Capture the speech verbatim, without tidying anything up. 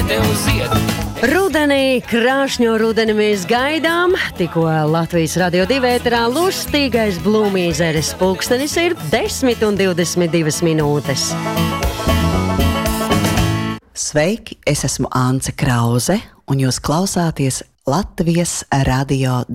tev zied. Rudenī, krāšņo rudeni mēs gaidām, tikko Latvijas radio divi ēterā lustīgais Blūmīzeres pulkstenis ir desmit un divdesmit divas minūtes. Sveiki, es esmu Ance Krauze, un jūs klausāties Latvijas radio